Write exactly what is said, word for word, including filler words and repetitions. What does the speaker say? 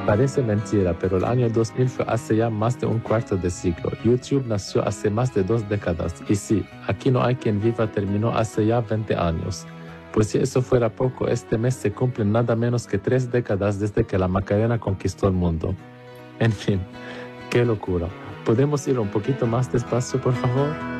Parece mentira, pero el año dos mil fue hace ya más de un cuarto de siglo. YouTube nació hace más de dos décadas. Y sí, Aquí no hay quien viva terminó hace ya veinte años. Pues si eso fuera poco, este mes se cumplen nada menos que tres décadas desde que la Macarena conquistó el mundo. En fin, qué locura. ¿Podemos ir un poquito más despacio, por favor?